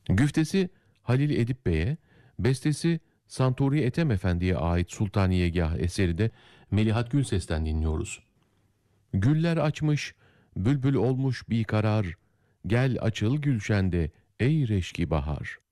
Güftesi Halil Edip Bey'e, bestesi Santuri Ethem Efendi'ye ait Sultaniyegah eseri de Melihat Gülses'ten dinliyoruz. Güller açmış, bülbül olmuş bir karar, gel açıl gülşende ey reşki bahar.